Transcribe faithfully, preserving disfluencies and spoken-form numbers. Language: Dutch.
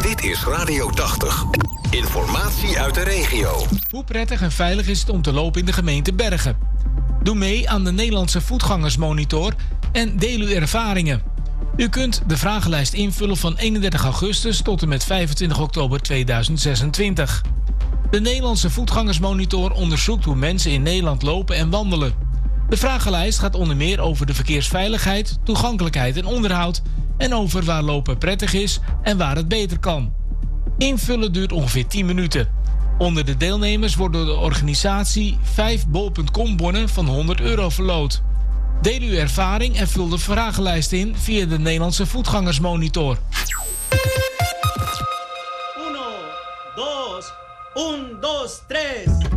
Dit is Radio tachtig. Informatie uit de regio. Hoe prettig en veilig is het om te lopen in de gemeente Bergen? Doe mee aan de Nederlandse Voetgangersmonitor en deel uw ervaringen. U kunt de vragenlijst invullen van eenendertig augustus tot en met vijfentwintig oktober tweeduizend zesentwintig. De Nederlandse Voetgangersmonitor onderzoekt hoe mensen in Nederland lopen en wandelen. De vragenlijst gaat onder meer over de verkeersveiligheid, toegankelijkheid en onderhoud en over waar lopen prettig is en waar het beter kan. Invullen duurt ongeveer tien minuten. Onder de deelnemers wordt door de organisatie vijf bol punt com bonnen van honderd euro verloot. Deel uw ervaring en vul de vragenlijst in via de Nederlandse Voetgangersmonitor. Uno, dos, un, dos, tres.